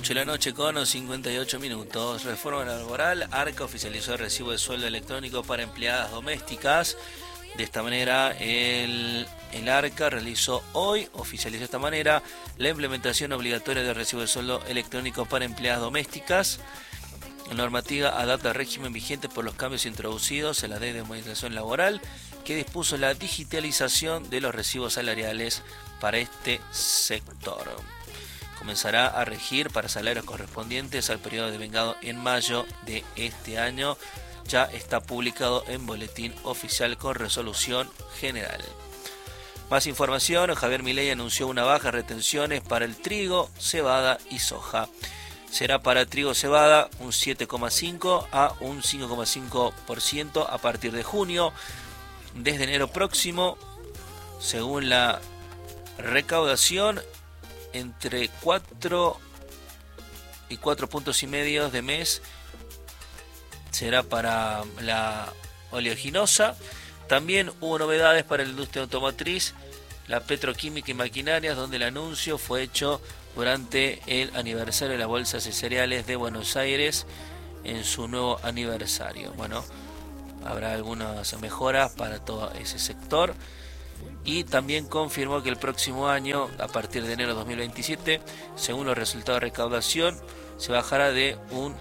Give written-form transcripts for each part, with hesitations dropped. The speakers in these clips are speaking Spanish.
8 de la noche con 58 minutos. Reforma laboral. Arca oficializó el recibo de sueldo electrónico para empleadas domésticas. De esta manera, el Arca oficializó de esta manera la implementación obligatoria del recibo de sueldo electrónico para empleadas domésticas. La normativa adapta al régimen vigente por los cambios introducidos en la Ley de Modernización Laboral, que dispuso la digitalización de los recibos salariales para este sector. Comenzará a regir para salarios correspondientes al periodo devengado en mayo de este año. Ya está publicado en Boletín Oficial con resolución general. Más información, Javier Milei anunció una baja de retenciones para el trigo, cebada y soja. Será para trigo-cebada un 7,5 a un 5,5% a partir de junio. Desde enero próximo, según la recaudación, entre 4 y 4,5 puntos de mes será para la oleaginosa. También hubo novedades para la industria automotriz, la petroquímica y maquinarias, donde el anuncio fue hecho durante el aniversario de las bolsas de cereales de Buenos Aires en su nuevo aniversario. Bueno, habrá algunas mejoras para todo ese sector. Y también confirmó que el próximo año, a partir de enero de 2027, según los resultados de recaudación, se bajará de un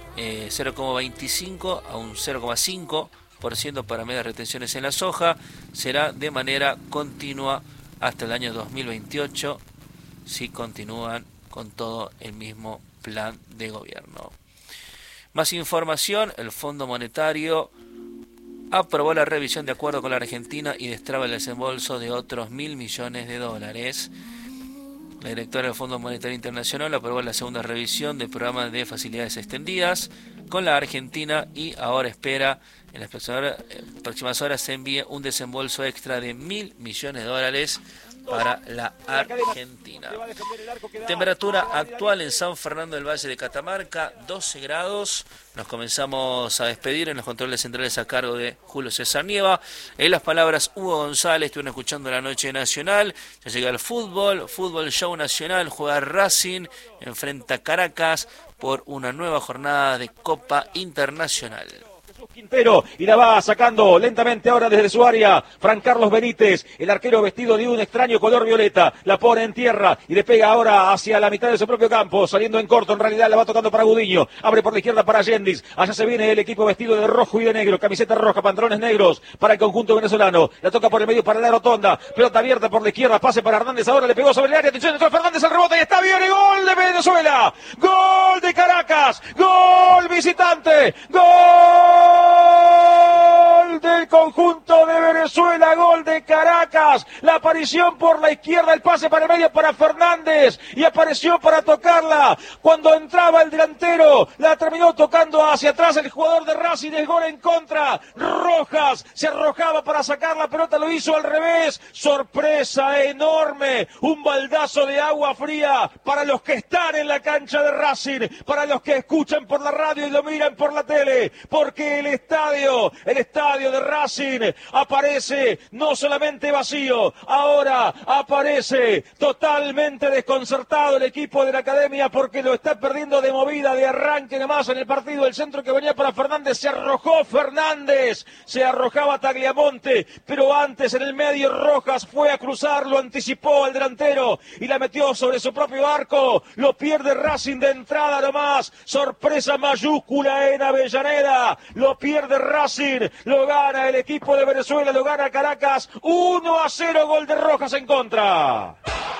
0,25 a un 0,5% para medias retenciones en la soja. Será de manera continua hasta el año 2028, si continúan con todo el mismo plan de gobierno. Más información, el Fondo Monetario aprobó la revisión de acuerdo con la Argentina y destraba el desembolso de otros $1.000 millones. La directora del Fondo Monetario Internacional aprobó la segunda revisión del programa de facilidades extendidas con la Argentina y ahora espera en las próximas horas se envíe un desembolso extra de $1.000 millones para la Argentina. Temperatura actual en San Fernando del Valle de Catamarca, 12 grados. Nos comenzamos a despedir en los controles centrales a cargo de Julio César Nieva. En las palabras Hugo González, estuvieron escuchando la Noche Nacional. Ya llega el fútbol show nacional, juega Racing, enfrenta Caracas por una nueva jornada de Copa Internacional. Quintero, y la va sacando lentamente ahora desde su área Fran Carlos Benítez, el arquero vestido de un extraño color violeta, la pone en tierra y le pega ahora hacia la mitad de su propio campo, saliendo en corto, en realidad la va tocando para Gudiño, abre por la izquierda para Yendis, allá se viene el equipo vestido de rojo y de negro, camiseta roja, pantalones negros para el conjunto venezolano, la toca por el medio para la rotonda, pelota abierta por la izquierda, pase para Hernández, ahora le pegó sobre el área, atención, entró Fernández al rebote y está bien, el gol de Venezuela, gol de Caracas, gol visitante, gol del conjunto de Venezuela, gol de Caracas, la aparición por la izquierda, el pase para el medio para Fernández y apareció para tocarla cuando entraba el delantero, la terminó tocando hacia atrás el jugador de Racing, el gol en contra. Rojas se arrojaba para sacar la pelota, lo hizo al revés, sorpresa enorme, un baldazo de agua fría para los que están en la cancha de Racing, para los que escuchan por la radio y lo miran por la tele, porque el estadio de Racing aparece no solamente vacío, ahora aparece totalmente desconcertado el equipo de la academia porque lo está perdiendo de movida, de arranque nomás en el partido. El centro que venía para Fernández, se arrojó Fernández, se arrojaba Tagliamonte, pero antes en el medio Rojas fue a cruzar, lo anticipó al delantero y la metió sobre su propio arco, lo pierde Racing de entrada nomás, sorpresa mayúscula en Avellaneda, lo pierde Racing, lo gana el equipo de Venezuela, lo gana Caracas, 1-0, gol de Rojas en contra.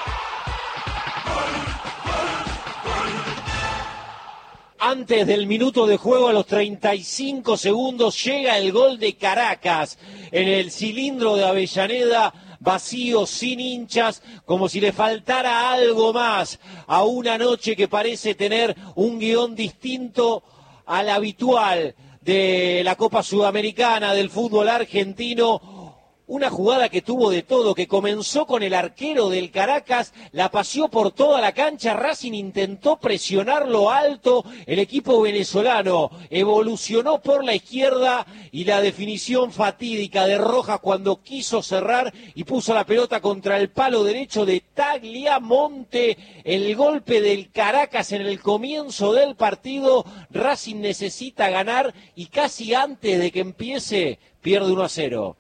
Antes del minuto de juego, a los 35 segundos, llega el gol de Caracas en el cilindro de Avellaneda, vacío, sin hinchas, como si le faltara algo más a una noche que parece tener un guión distinto al habitual de la Copa Sudamericana del fútbol argentino. Una jugada que tuvo de todo, que comenzó con el arquero del Caracas, la paseó por toda la cancha, Racing intentó presionarlo alto, el equipo venezolano evolucionó por la izquierda y la definición fatídica de Rojas cuando quiso cerrar y puso la pelota contra el palo derecho de Tagliamonte, el golpe del Caracas en el comienzo del partido. Racing necesita ganar y casi antes de que empiece pierde 1-0.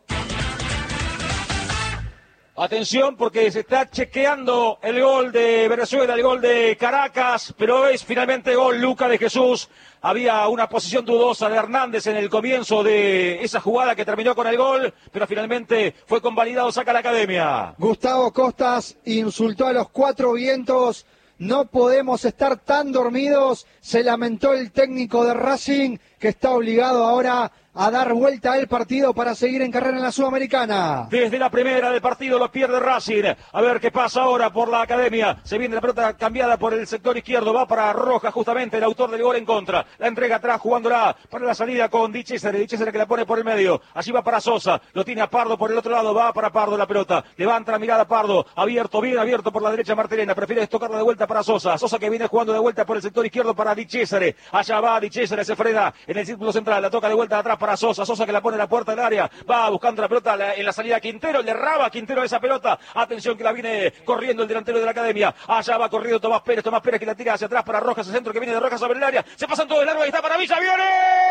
Atención porque se está chequeando el gol de Venezuela, el gol de Caracas, pero es finalmente gol Luca de Jesús. Había una posición dudosa de Hernández en el comienzo de esa jugada que terminó con el gol, pero finalmente fue convalidado, saca la academia. Gustavo Costas insultó a los cuatro vientos. No podemos estar tan dormidos, se lamentó el técnico de Racing, que está obligado ahora a dar vuelta al partido para seguir en carrera en la Sudamericana. Desde la primera del partido lo pierde Racing. A ver qué pasa ahora por la academia. Se viene la pelota cambiada por el sector izquierdo. Va para Rojas, justamente el autor del gol en contra. La entrega atrás, jugándola para la salida con Di Cesare. Di Cesare que la pone por el medio. Allí va para Sosa. Lo tiene a Pardo por el otro lado. Va para Pardo la pelota. Levanta la mirada Pardo. Abierto, bien abierto por la derecha Martelena. Prefiere tocarla de vuelta para Sosa. Sosa que viene jugando de vuelta por el sector izquierdo para Di Cesare. Allá va Di Cesare, se frena en el círculo central. La toca de vuelta atrás para Sosa. Sosa que la pone en la puerta del área. Va buscando la pelota en la salida Quintero. Le raba Quintero esa pelota. Atención que la viene corriendo el delantero de la academia. Allá va corriendo Tomás Pérez. Tomás Pérez que la tira hacia atrás para Rojas. El centro que viene de Rojas sobre el área. Se pasan todo el largo. Ahí está para Villa. ¡Viene!